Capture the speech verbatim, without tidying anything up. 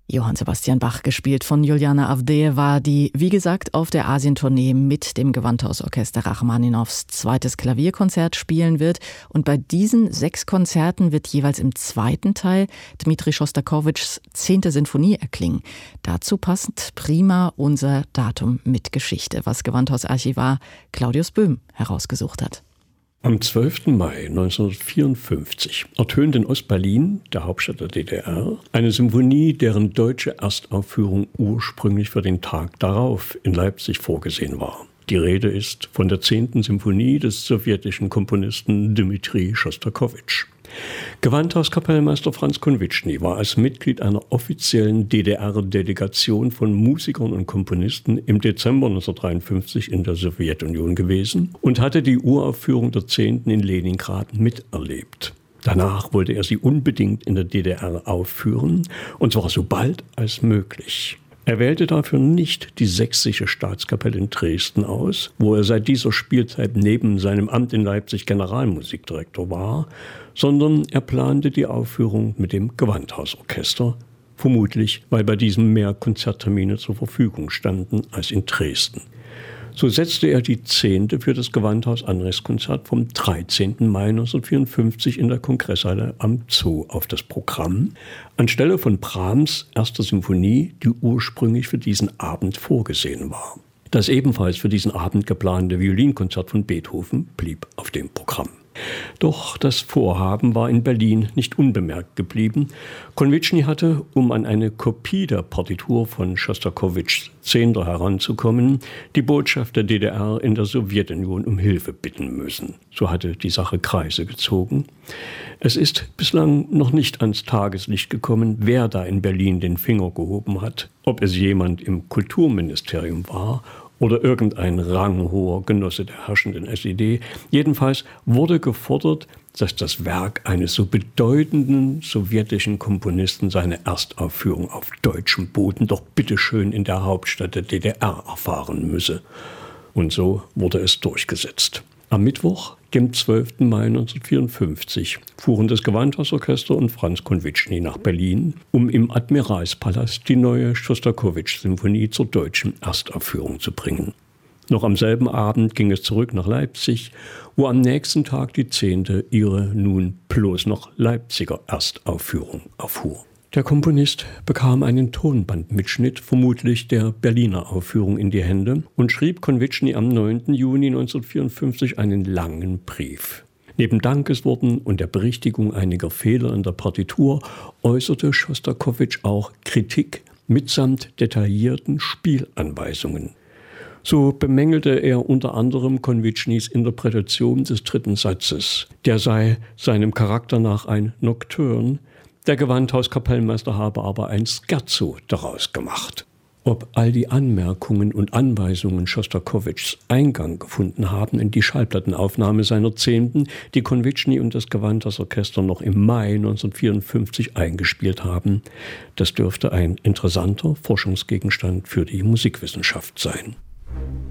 Johann Sebastian Bach, gespielt von Juliana Avdejewa, die, wie gesagt, auf der Asientournee mit dem Gewandhausorchester Rachmaninows zweites Klavierkonzert spielen wird. Und bei diesen sechs Konzerten wird jeweils im zweiten Teil Dmitri Schostakowitschs zehnte Sinfonie erklingen. Dazu passend prima unser Datum mit Geschichte, was Gewandhausarchivar Claudius Böhm herausgesucht hat. Am zwölften Mai neunzehnhundertvierundfünfzig ertönte in Ostberlin, der Hauptstadt der D D R, eine Symphonie, deren deutsche Erstaufführung ursprünglich für den Tag darauf in Leipzig vorgesehen war. Die Rede ist von der zehnten Symphonie des sowjetischen Komponisten Dmitri Schostakowitsch. Gewandhauskapellmeister Franz Konwitschny war als Mitglied einer offiziellen D D R-Delegation von Musikern und Komponisten im Dezember neunzehnhundertdreiundfünfzig in der Sowjetunion gewesen und hatte die Uraufführung der zehnten in Leningrad miterlebt. Danach wollte er sie unbedingt in der D D R aufführen, und zwar so bald als möglich. Er wählte dafür nicht die Sächsische Staatskapelle in Dresden aus, wo er seit dieser Spielzeit neben seinem Amt in Leipzig Generalmusikdirektor war, sondern er plante die Aufführung mit dem Gewandhausorchester, vermutlich weil bei diesem mehr Konzerttermine zur Verfügung standen als in Dresden. So setzte er die zehnte für das Gewandhaus-Anrichtskonzert vom dreizehnten Mai neunzehnhundertvierundfünfzig in der Kongresshalle am Zoo auf das Programm, anstelle von Brahms' erster Symphonie, die ursprünglich für diesen Abend vorgesehen war. Das ebenfalls für diesen Abend geplante Violinkonzert von Beethoven blieb auf dem Programm. Doch das Vorhaben war in Berlin nicht unbemerkt geblieben. Konwitschny hatte, um an eine Kopie der Partitur von Schostakowitschs Zehnter heranzukommen, die Botschaft der D D R in der Sowjetunion um Hilfe bitten müssen. So hatte die Sache Kreise gezogen. Es ist bislang noch nicht ans Tageslicht gekommen, wer da in Berlin den Finger gehoben hat, ob es jemand im Kulturministerium war oder irgendein ranghoher Genosse der herrschenden S E D. Jedenfalls wurde gefordert, dass das Werk eines so bedeutenden sowjetischen Komponisten seine Erstaufführung auf deutschem Boden doch bitteschön in der Hauptstadt der D D R erfahren müsse. Und so wurde es durchgesetzt. Am Mittwoch, dem zwölften Mai neunzehnhundertvierundfünfzig, fuhren das Gewandhausorchester und Franz Konwitschny nach Berlin, um im Admiralspalast die neue Schostakowitsch-Symphonie zur deutschen Erstaufführung zu bringen. Noch am selben Abend ging es zurück nach Leipzig, wo am nächsten Tag die zehnte ihre nun bloß noch Leipziger Erstaufführung erfuhr. Der Komponist bekam einen Tonbandmitschnitt, vermutlich der Berliner Aufführung, in die Hände und schrieb Konwitschny am neunten Juni neunzehnhundertvierundfünfzig einen langen Brief. Neben Dankesworten und der Berichtigung einiger Fehler in der Partitur äußerte Schostakowitsch auch Kritik mitsamt detaillierten Spielanweisungen. So bemängelte er unter anderem Konwitschnys Interpretation des dritten Satzes. Der sei seinem Charakter nach ein Nocturne. Der Gewandhauskapellmeister habe aber ein Scherzo daraus gemacht. Ob all die Anmerkungen und Anweisungen Schostakowitschs Eingang gefunden haben in die Schallplattenaufnahme seiner zehnten, die Konwitschny und das Gewandhausorchester noch im Mai neunzehnhundertvierundfünfzig eingespielt haben, das dürfte ein interessanter Forschungsgegenstand für die Musikwissenschaft sein.